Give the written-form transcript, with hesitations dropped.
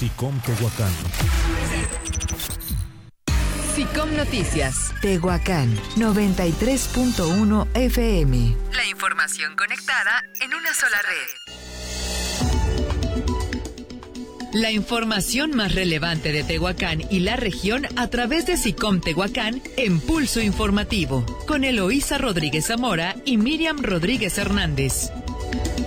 SICOM Tehuacán. SICOM Noticias, Tehuacán, 93.1 FM. La información conectada en una sola red. La información más relevante de Tehuacán y la región a través de SICOM Tehuacán en Pulso Informativo, con Eloísa Rodríguez Zamora y Miriam Rodríguez Hernández.